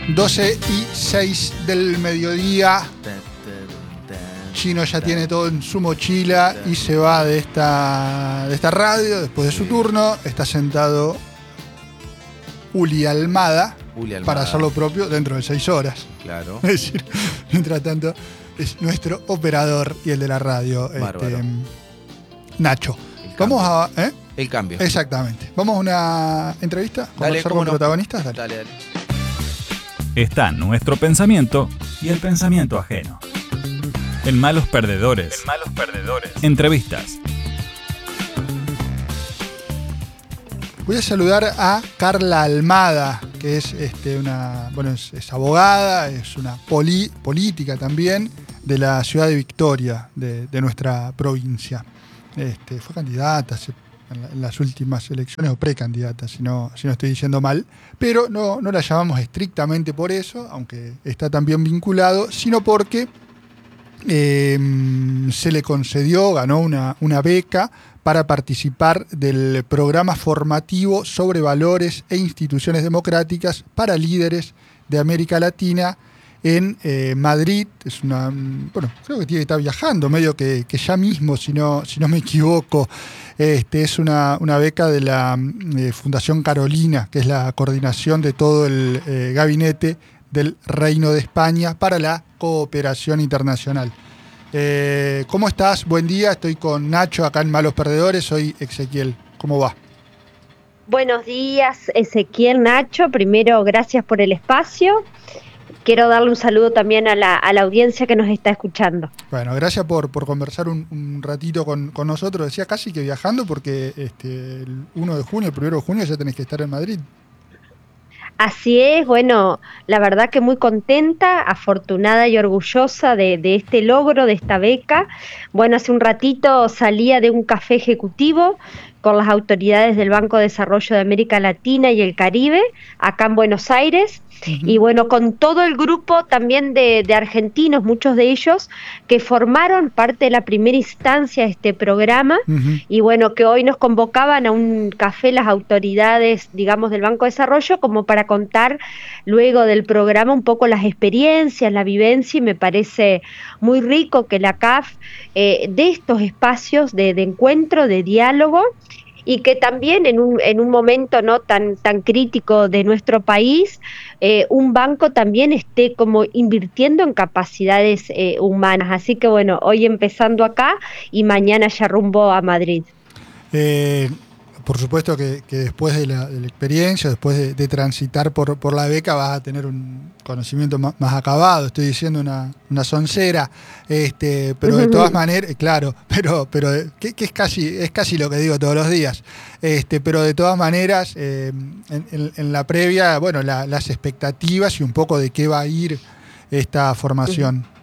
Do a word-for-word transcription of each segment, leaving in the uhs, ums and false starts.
doce y seis del mediodía. Chino ya tiene todo en su mochila y se va de esta, de esta radio después de su turno. Está sentado Uli Almada, Uli Almada para hacer lo propio dentro de seis horas. Claro. Es decir, mientras tanto, es nuestro operador y el de la radio, este, Nacho. Vamos a... ¿eh? El cambio. Exactamente. Vamos a una entrevista, conversar con no? protagonistas. Dale. Dale, dale. Está nuestro pensamiento y el pensamiento ajeno. En Malos Perdedores. En Malos Perdedores. Entrevistas. Voy a saludar a Carla Almada, que es este, una, bueno, es, es abogada, es una poli, política también de la ciudad de Victoria, de, de nuestra provincia. Este, fue candidata hace, en, la, en las últimas elecciones, o precandidata, si no, si no estoy diciendo mal, pero no, no la llamamos estrictamente por eso, aunque está también vinculado, sino porque eh, se le concedió, ganó una, una beca para participar del programa formativo sobre valores e instituciones democráticas para líderes de América Latina en eh, Madrid. Es una, bueno, creo que tiene que estar viajando, medio que, que ya mismo, si no, si no me equivoco. Este, es una, una beca de la eh, Fundación Carolina, que es la coordinación de todo el eh, gabinete del Reino de España para la cooperación internacional. Eh, ¿Cómo estás? Buen día, estoy con Nacho acá en Malos Perdedores, soy Ezequiel. ¿Cómo va? Buenos días, Ezequiel, Nacho. Primero, gracias por el espacio. Quiero darle un saludo también a la, a la audiencia que nos está escuchando. Bueno, gracias por, por conversar un, un ratito con, con nosotros. Decía casi que viajando porque este, el primero de junio, el primero de junio ya tenés que estar en Madrid. Así es, bueno, la verdad que muy contenta, afortunada y orgullosa de, de este logro, de esta beca. Bueno, hace un ratito salía de un café ejecutivo con las autoridades del Banco de Desarrollo de América Latina y el Caribe, acá en Buenos Aires, uh-huh. Y bueno, con todo el grupo también de, de argentinos, muchos de ellos, que formaron parte de la primera instancia de este programa, uh-huh. Y bueno, que hoy nos convocaban a un café las autoridades, digamos, del Banco de Desarrollo, como para contar luego del programa un poco las experiencias, la vivencia, y me parece muy rico que la C A F eh, dé estos espacios de, de encuentro, de diálogo, y que también en un, en un momento no tan, tan crítico de nuestro país, eh, un banco también esté como invirtiendo en capacidades eh, humanas. Así que bueno, hoy empezando acá y mañana ya rumbo a Madrid. Eh, por supuesto que, que después de la, de la experiencia, después de, de transitar por, por la beca, vas a tener un conocimiento más, más acabado. Estoy diciendo una, una soncera, este, pero de todas maneras, claro, pero, pero que, que es casi, es casi lo que digo todos los días. Este, pero de todas maneras, eh, en, en, en la previa, bueno, la, las expectativas y un poco de qué va a ir esta formación. Uh-huh.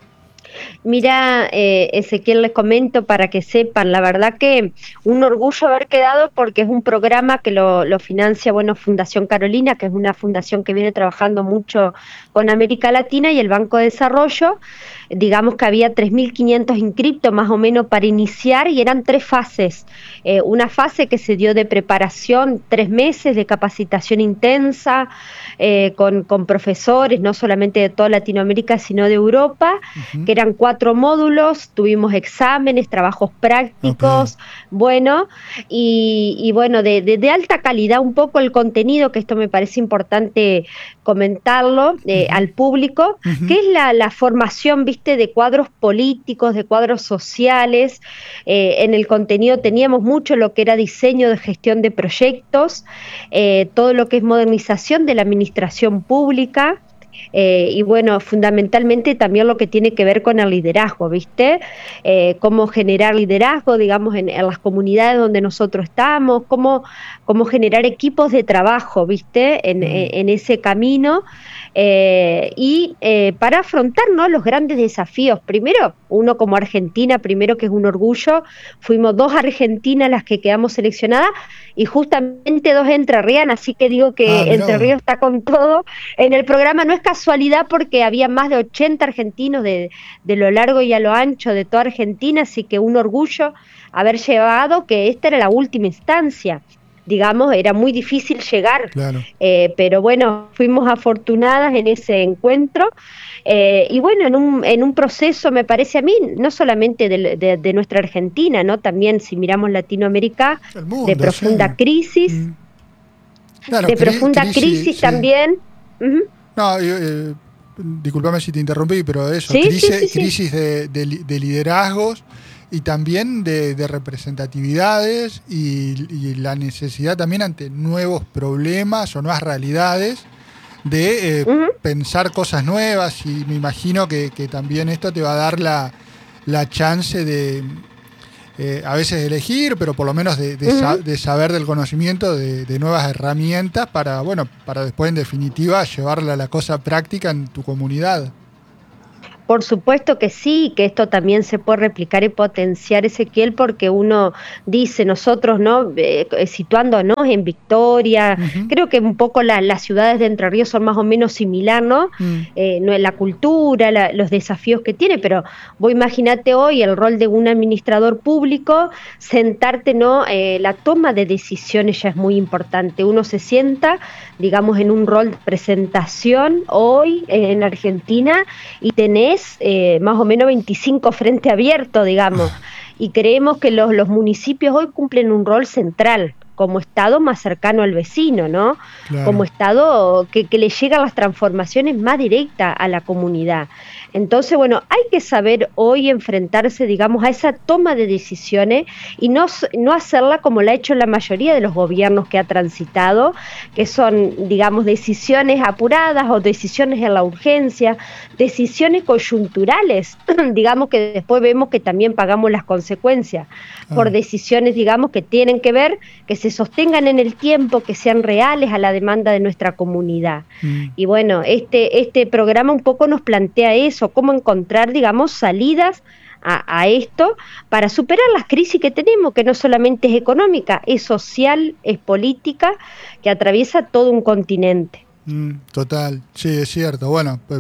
Mira, eh, Ezequiel, les comento para que sepan, la verdad que un orgullo haber quedado porque es un programa que lo, lo financia, bueno, Fundación Carolina, que es una fundación que viene trabajando mucho con América Latina y el Banco de Desarrollo. Digamos que había tres mil quinientos inscriptos más o menos para iniciar y eran tres fases. Eh, una fase que se dio de preparación, tres meses de capacitación intensa, eh, con, con profesores, no solamente de toda Latinoamérica, sino de Europa, uh-huh. Que eran cuatro módulos, tuvimos exámenes, trabajos prácticos, okay. bueno, y, y bueno, de, de, de alta calidad un poco el contenido, que esto me parece importante comentarlo eh, uh-huh. al público, uh-huh. que es la, la formación, viste, de cuadros políticos, de cuadros sociales. Eh, en el contenido teníamos mucho lo que era diseño de gestión de proyectos, eh, todo lo que es modernización de la administración pública, Eh, y bueno, fundamentalmente también lo que tiene que ver con el liderazgo, ¿viste? Eh, cómo generar liderazgo, digamos, en, en las comunidades donde nosotros estamos, cómo, cómo generar equipos de trabajo, ¿viste? En, mm. en, en ese camino, eh, y eh, para afrontar, ¿no?, los grandes desafíos. Primero, uno como Argentina, primero que es un orgullo, fuimos dos argentinas las que quedamos seleccionadas y justamente dos entrerrianas, así que digo que ah, Entre Ríos está con todo en el programa. No es casualidad porque había más de ochenta argentinos de, de lo largo y a lo ancho de toda Argentina, así que un orgullo haber llevado, que esta era la última instancia. digamos, era muy difícil llegar, Claro. eh, pero bueno, fuimos afortunadas en ese encuentro. Eh, y bueno, en un, en un proceso, me parece a mí, no solamente de, de, de nuestra Argentina, ¿no? También si miramos Latinoamérica, El mundo, de profunda sí. crisis, Mm. Claro, de cri profunda crisis, crisis, sí. también. Uh-huh. No, yo, eh, discúlpame si te interrumpí, pero eso, Sí, crisis, sí, sí, sí. crisis de, de, de liderazgos y también de, de representatividades y, y la necesidad también ante nuevos problemas o nuevas realidades de eh, Uh-huh. pensar cosas nuevas, y me imagino que, que también esto te va a dar la, la chance de, eh, a veces elegir, pero por lo menos de, de, Uh-huh. sa de saber del conocimiento de, de nuevas herramientas para, bueno, para después en definitiva llevarla la cosa práctica en tu comunidad. Por supuesto que sí, que esto también se puede replicar y potenciar, Ezequiel, porque uno dice, nosotros, ¿no? Eh, situándonos en Victoria, Uh-huh. creo que un poco la, las ciudades de Entre Ríos son más o menos similar, ¿no? Mm. Eh, no la cultura, la, los desafíos que tiene, pero vos imagínate hoy el rol de un administrador público, sentarte, ¿no? Eh, la toma de decisiones ya es muy importante. Uno se sienta, digamos, en un rol de presentación hoy eh, en Argentina y tenés Eh, más o menos veinticinco frente abierto, digamos, y creemos que los, los municipios hoy cumplen un rol central como Estado más cercano al vecino, ¿no? Claro. Como Estado que, que le llegan las transformaciones más directas a la comunidad. Entonces, bueno, hay que saber hoy enfrentarse, digamos, a esa toma de decisiones y no, no hacerla como la ha hecho la mayoría de los gobiernos que ha transitado, que son, digamos, decisiones apuradas o decisiones en la urgencia, decisiones coyunturales, digamos que después vemos que también pagamos las consecuencias por decisiones, digamos, que tienen que ver, que se sostengan en el tiempo, que sean reales a la demanda de nuestra comunidad. Mm. Y bueno, este, este programa un poco nos plantea eso, cómo encontrar, digamos, salidas a, a esto para superar las crisis que tenemos, que no solamente es económica, es social, es política, que atraviesa todo un continente. Mm, total, sí, es cierto. Bueno, pues,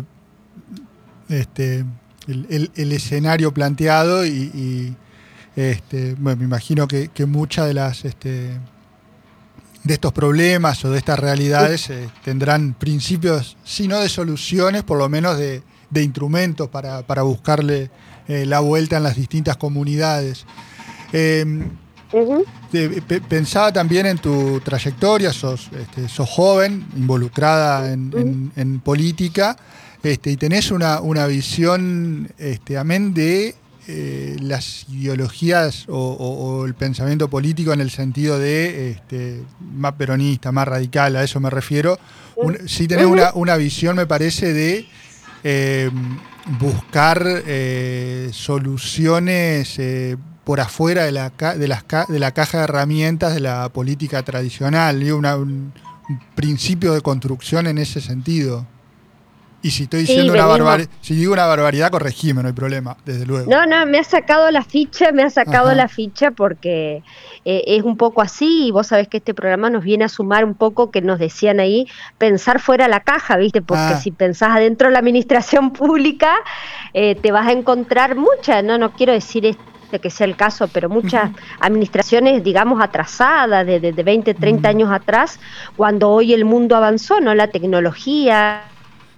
este, el, el, el escenario planteado y... y Este, bueno, me imagino que, que muchas de las este, de estos problemas o de estas realidades eh, tendrán principios, si no de soluciones, por lo menos de, de instrumentos para, para buscarle eh, la vuelta en las distintas comunidades. Eh, uh-huh. te, pe, pensaba también en tu trayectoria, sos, este, sos joven, involucrada en, uh-huh. en, en política, este, y tenés una, una visión, este, amén de Eh, las ideologías o, o, o el pensamiento político en el sentido de este, más peronista, más radical, a eso me refiero. Un, sí tenés una, una visión, me parece, de eh, buscar eh, soluciones eh, por afuera de la, de, las, de la caja de herramientas de la política tradicional, ¿sí? una, un, un principio de construcción en ese sentido. Y si estoy diciendo sí, una barbaridad, si digo una barbaridad, corregime, no hay problema, desde luego. No, no, me ha sacado la ficha, me ha sacado Ajá. la ficha porque eh, es un poco así, y vos sabés que este programa nos viene a sumar un poco, que nos decían ahí, pensar fuera de la caja, ¿viste? Porque ah. si pensás adentro de la administración pública, eh, te vas a encontrar muchas, no, no quiero decir esto, que sea el caso, pero muchas uh-huh. administraciones, digamos, atrasadas, de, de, de veinte, treinta uh-huh. años atrás, cuando hoy el mundo avanzó, ¿no? La tecnología...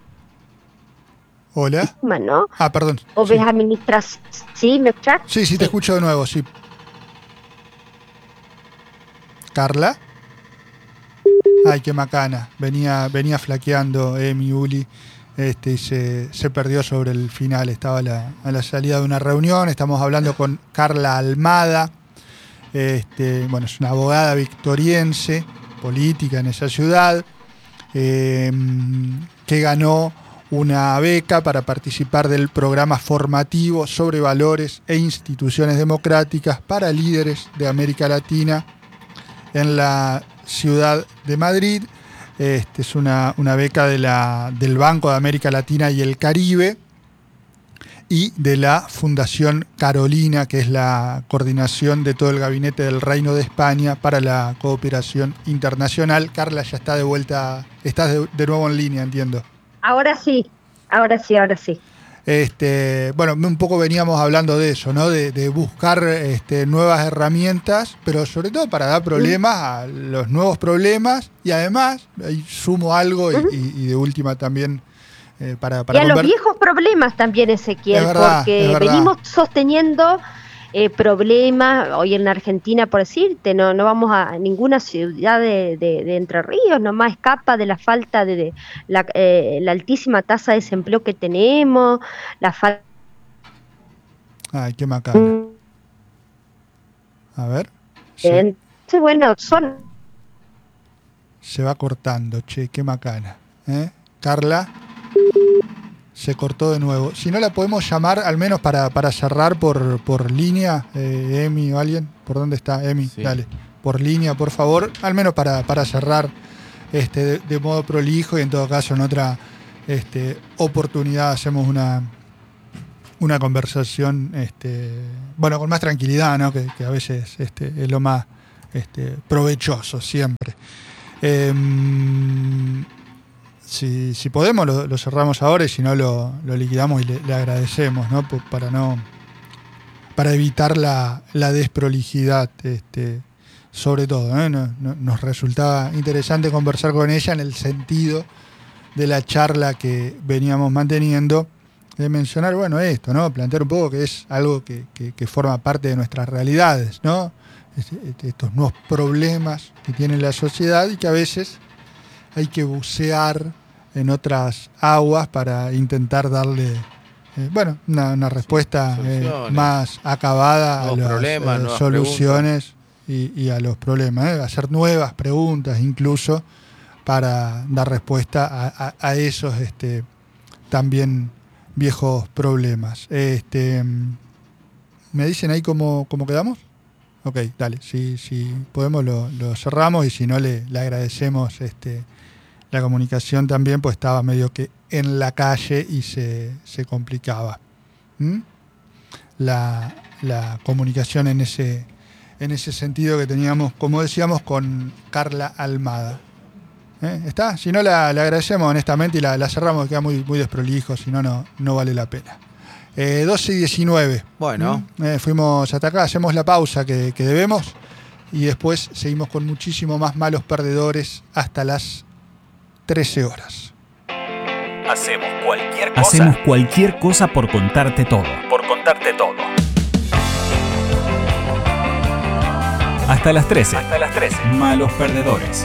Hola. ¿No? Ah, perdón. ¿O ves sí. administras? ¿Sí? ¿Me escuchas? Sí, sí, te sí. escucho de nuevo, sí. ¿Carla? Ay, qué macana. Venía, venía flaqueando Emi, Uli, este, y se, se perdió sobre el final. Estaba a la, a la salida de una reunión. Estamos hablando con Carla Almada. Este, bueno, es una abogada victoriense, política en esa ciudad, eh, que ganó una beca para participar del programa formativo sobre valores e instituciones democráticas para líderes de América Latina en la ciudad de Madrid. Este es una, una beca de la, del Banco de América Latina y el Caribe y de la Fundación Carolina, que es la coordinación de todo el gabinete del Reino de España para la cooperación internacional. Carla ya está de vuelta, estás de, de nuevo en línea, entiendo. Ahora sí, ahora sí, ahora sí. Este, bueno, un poco veníamos hablando de eso, ¿no? De, de buscar este, nuevas herramientas, pero sobre todo para dar problemas a los nuevos problemas y además, ahí sumo algo y, uh-huh. y, y de última también eh, para, para... Y a conver- los viejos problemas también, Ezequiel, es verdad, porque es verdad. venimos sosteniendo eh, problemas, hoy en Argentina, por decirte, no, no vamos a ninguna ciudad de, de, de Entre Ríos, nomás escapa de la falta de, de la, eh, la altísima tasa de desempleo que tenemos, la falta... Ay, qué macana. A ver. Se, sí, bueno, son... Se va cortando, che, qué macana. ¿Eh? Carla... Se cortó de nuevo. Si no la podemos llamar, al menos para, para cerrar por, por línea, eh, Emi o alguien. ¿Por dónde está? Emi, sí. Dale. Por línea, por favor. Al menos para, para cerrar este, de, de modo prolijo y en todo caso en otra este, oportunidad hacemos una, una conversación, este, bueno, con más tranquilidad, ¿no? Que, que a veces este, es lo más este, provechoso siempre. Eh, Si, si podemos lo, lo cerramos ahora y si no lo, lo liquidamos y le, le agradecemos, ¿no? Para no para evitar la, la desprolijidad, este, sobre todo, ¿no? No, no, nos resultaba interesante conversar con ella en el sentido de la charla que veníamos manteniendo, de mencionar, bueno, esto, ¿no? Plantear un poco que es algo que, que, que forma parte de nuestras realidades, ¿no? Estos nuevos problemas que tiene la sociedad y que a veces hay que bucear en otras aguas para intentar darle eh, bueno, una, una respuesta eh, más acabada a las eh, soluciones y, y a los problemas, eh, hacer nuevas preguntas incluso para dar respuesta a, a, a esos este, también viejos problemas. Este, ¿me dicen ahí cómo, cómo quedamos? Ok, dale, si, si podemos lo, lo cerramos y si no le, le agradecemos este, la comunicación también, pues estaba medio que en la calle y se, se complicaba ¿Mm? la, la comunicación en ese, en ese sentido que teníamos, como decíamos, con Carla Almada. ¿Eh? ¿Está? Si no, la, la agradecemos honestamente y la, la cerramos, queda muy, muy desprolijo, si no, no, no vale la pena. Eh, doce y diecinueve. Bueno. ¿Mm? Eh, fuimos hasta acá, hacemos la pausa que, que debemos y después seguimos con muchísimo más malos perdedores hasta las trece horas. Hacemos cualquier cosa. Hacemos cualquier cosa por contarte todo. Por contarte todo. Hasta las trece. Hasta las trece. Malos perdedores.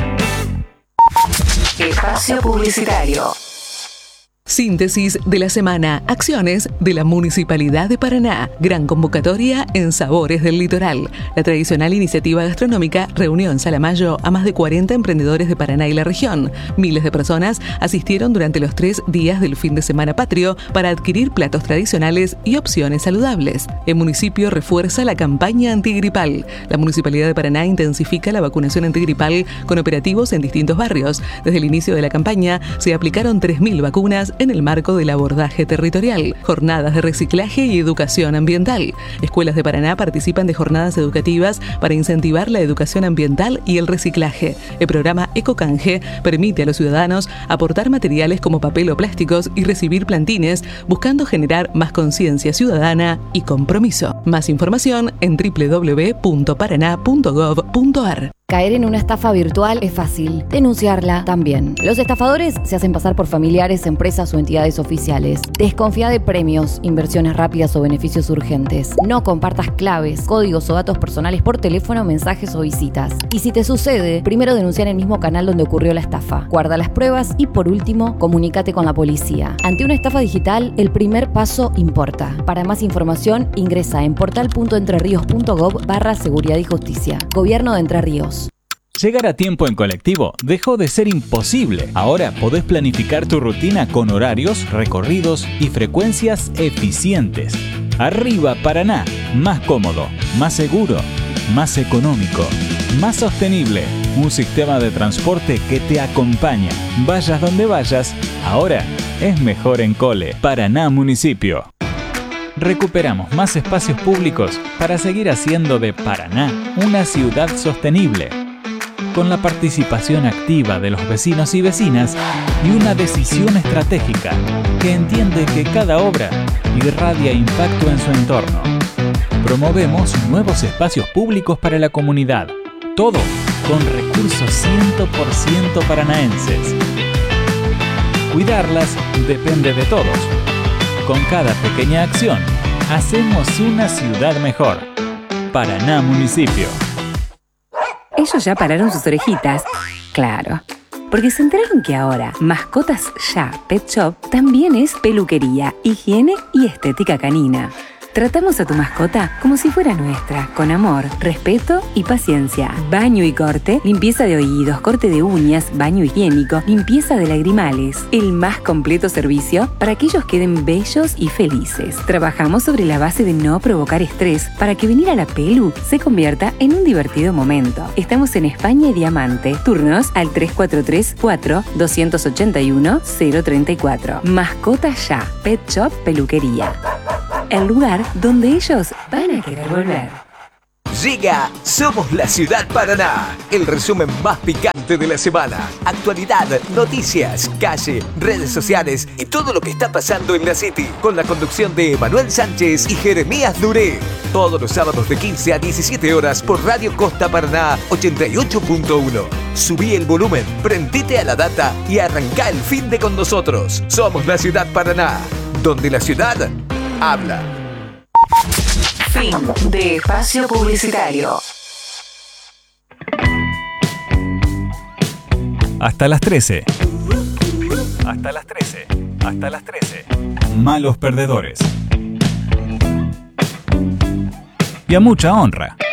Espacio publicitario. Síntesis de la semana. Acciones de la Municipalidad de Paraná. Gran convocatoria en Sabores del Litoral. La tradicional iniciativa gastronómica reunió en Salamayo a más de cuarenta emprendedores de Paraná y la región. Miles de personas asistieron durante los tres días del fin de semana patrio para adquirir platos tradicionales y opciones saludables. El municipio refuerza la campaña antigripal. La Municipalidad de Paraná intensifica la vacunación antigripal con operativos en distintos barrios. Desde el inicio de la campaña se aplicaron tres mil vacunas en el marco del abordaje territorial, jornadas de reciclaje y educación ambiental. Escuelas de Paraná participan de jornadas educativas para incentivar la educación ambiental y el reciclaje. El programa Ecocanje permite a los ciudadanos aportar materiales como papel o plásticos y recibir plantines, buscando generar más conciencia ciudadana y compromiso. Más información en doble u doble u doble u punto paraná punto gov punto ar. Caer en una estafa virtual es fácil, denunciarla también. Los estafadores se hacen pasar por familiares, empresas o entidades oficiales. Desconfía de premios, inversiones rápidas o beneficios urgentes. No compartas claves, códigos o datos personales por teléfono, mensajes o visitas. Y si te sucede, primero denuncia en el mismo canal donde ocurrió la estafa. Guarda las pruebas y por último, comunícate con la policía. Ante una estafa digital, el primer paso importa. Para más información, ingresa en portal punto entreríos punto gov barra seguridad y justicia. Gobierno de Entre Ríos. Llegar a tiempo en colectivo dejó de ser imposible. Ahora podés planificar tu rutina con horarios, recorridos y frecuencias eficientes. Arriba Paraná, más cómodo, más seguro, más económico, más sostenible. Un sistema de transporte que te acompaña. Vayas donde vayas, ahora es mejor en Cole. Paraná Municipio. Recuperamos más espacios públicos para seguir haciendo de Paraná una ciudad sostenible. con la participación activa de los vecinos y vecinas y una decisión estratégica que entiende que cada obra irradia impacto en su entorno. Promovemos nuevos espacios públicos para la comunidad, todo con recursos cien por ciento paranaenses. Cuidarlas depende de todos. Con cada pequeña acción, hacemos una ciudad mejor. Paraná Municipio. Ellos ya pararon sus orejitas. Claro. Porque se enteraron que ahora Mascotas Ya Pet Shop también es peluquería, higiene y estética canina. Tratamos a tu mascota como si fuera nuestra, con amor, respeto y paciencia. Baño y corte, limpieza de oídos, corte de uñas, baño higiénico, limpieza de lagrimales. El más completo servicio para que ellos queden bellos y felices. Trabajamos sobre la base de no provocar estrés para que venir a la pelu se convierta en un divertido momento. Estamos en España y Diamante. Turnos al tres cuatro tres, cuatro, dos ocho uno, cero tres cuatro. Mascotas Ya Pet Shop Peluquería. El lugar donde ellos van a querer volver. Llega Somos la Ciudad Paraná, el resumen más picante de la semana. Actualidad, noticias, calle, redes sociales y todo lo que está pasando en la City. Con la conducción de Manuel Sánchez y Jeremías Duré. Todos los sábados de quince a diecisiete horas por Radio Costa Paraná ochenta y ocho punto uno. Subí el volumen, prendite a la data y arranca el fin de con nosotros. Somos la Ciudad Paraná, donde la ciudad habla. Fin de espacio publicitario. Hasta las trece. Hasta las trece. Hasta las trece. Malos perdedores. Y a mucha honra.